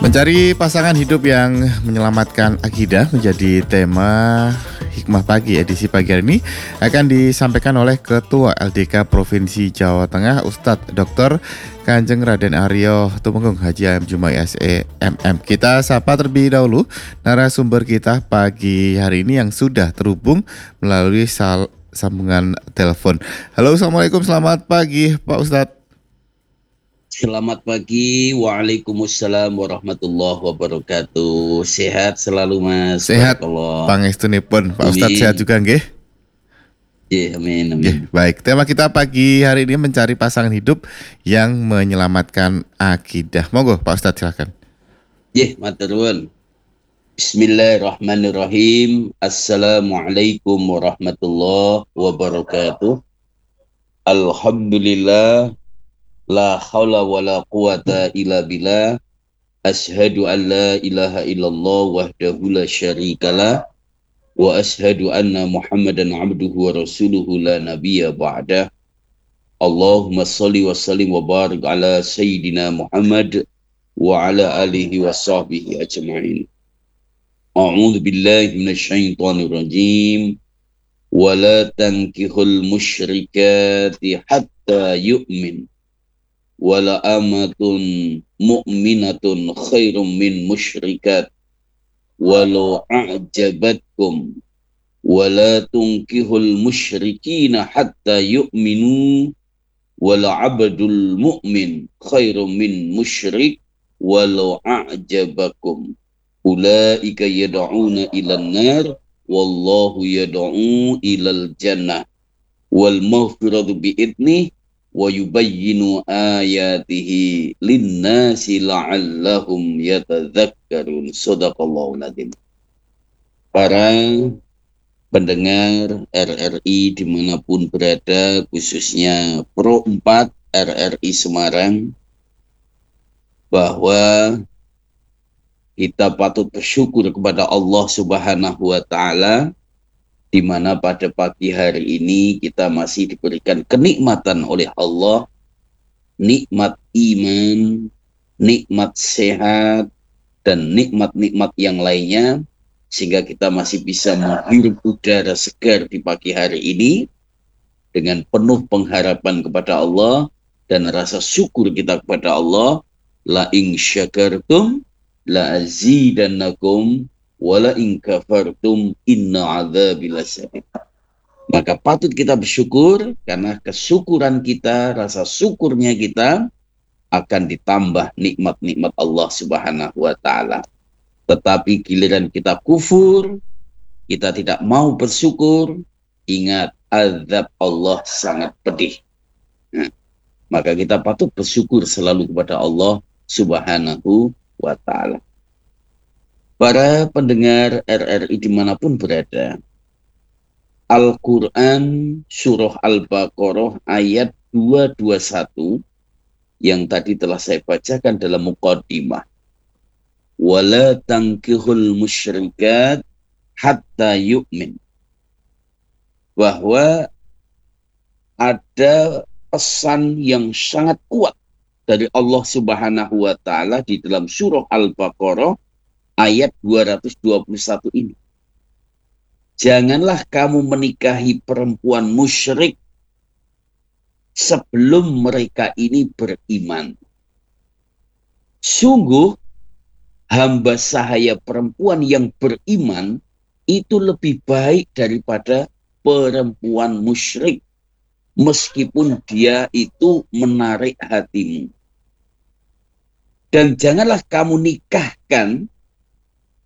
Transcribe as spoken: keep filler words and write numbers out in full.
Mencari pasangan hidup yang menyelamatkan akidah menjadi tema Hikmah Pagi edisi pagi hari ini akan disampaikan oleh Ketua L D K Provinsi Jawa Tengah Ustadz Doktor Kanjeng Raden Aryo Tumenggung Haji A M Jumai S E M M. Kita sapa terlebih dahulu narasumber kita pagi hari ini yang sudah terhubung melalui sal- sambungan telepon. Halo, assalamualaikum, selamat pagi Pak Ustadz. Selamat pagi, waalaikumsalam warahmatullahi wabarakatuh. Sehat selalu Mas, Sehat, barakallah. pangestunipun. Pak Ustadz sehat Amin. juga nggih? Ya, amin, Nggih, amin. baik. Tema kita pagi hari ini mencari pasangan hidup yang menyelamatkan akidah. Monggo Pak Ustadz silakan. Ya, maturun. Bismillahirrahmanirrahim. Assalamualaikum warahmatullahi wabarakatuh. Alhamdulillah, la haula wa la quwata illa billah. Ashhadu an la ilaha illallah wahdahu la syarikalah. Wa ashhadu anna Muhammadan abduhu wa rasuluhu la nabiyya ba'dah. Allahumma salli wa sallim wa barik ala Sayyidina Muhammad wa ala alihi wa sahbihi ajma'in. A'udzu billahi minasy syaithanir rajim. Wa la tankihul musyrikati hatta yu'min. Wa la amatun mu'minatun khairum min musyrikat walau a'jabatkum. Wala tunkihul musyrikina hatta yu'minu wala abdul mu'min khairum min musyrik walau a'jabakum. Ulaika yad'una ilan nar wallahu yad'u ilal jannah wal maghfiratu bi'idnih wa yubayyinu ayatihi linnasi la'allahum yatadzakkarun. Shadaqallahul adzim. Para pendengar R R I dimanapun berada, khususnya Pro empat R R I Semarang, bahwa kita patut bersyukur kepada Allah Subhanahu wa Ta'ala, di mana pada pagi hari ini kita masih diberikan kenikmatan oleh Allah, nikmat iman, nikmat sehat, dan nikmat-nikmat yang lainnya, sehingga kita masih bisa menghirup udara segar di pagi hari ini dengan penuh pengharapan kepada Allah dan rasa syukur kita kepada Allah. La in syakartum la azidannakum wa la in kafartum inna adzabi lasyadid. Maka patut kita bersyukur, karena kesyukuran kita, rasa syukurnya kita akan ditambah nikmat-nikmat Allah Subhanahu wa Ta'ala. Tetapi giliran kita kufur, kita tidak mau bersyukur, ingat azab Allah sangat pedih. Nah, maka kita patut bersyukur selalu kepada Allah Subhanahu wa Ta'ala. Para pendengar R R I dimanapun berada, Al-Quran Surah Al-Baqarah ayat dua ratus dua puluh satu yang tadi telah saya bacakan dalam muqaddimah. Wala tankihul musyrikat hatta yu'min. Bahwa ada pesan yang sangat kuat dari Allah Subhanahu wa Ta'ala di dalam surah Al-Baqarah ayat dua ratus dua puluh satu ini. Janganlah kamu menikahi perempuan musyrik sebelum mereka ini beriman. Sungguh hamba sahaya perempuan yang beriman itu lebih baik daripada perempuan musyrik, meskipun dia itu menarik hatimu. Dan janganlah kamu nikahkan